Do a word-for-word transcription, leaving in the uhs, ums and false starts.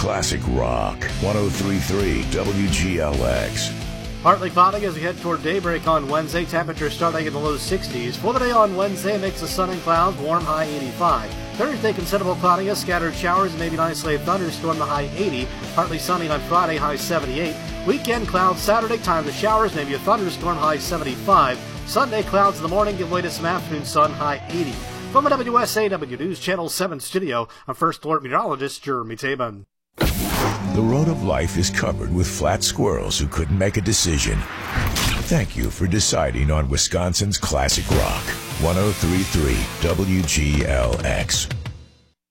classic rock. one oh three point three W G L X. Partly cloudy as we head toward daybreak on Wednesday. Temperature starting in the low sixties. For the day on Wednesday, mix of sun and clouds, warm high eighty-five. Thursday, considerable cloudiness, scattered showers, and maybe an isolated thunderstorm, the high eighty. Partly sunny on Friday, high seventy-eight. Weekend clouds Saturday, time to showers, maybe a thunderstorm, high seventy-five. Sunday, clouds in the morning, give way to some afternoon sun, high eighty. From the W S A W News Channel seven studio, I'm First Alert Meteorologist Jeremy Taban. The road of life is covered with flat squirrels who couldn't make a decision. Thank you for deciding on Wisconsin's classic rock. one oh three point three W G L X.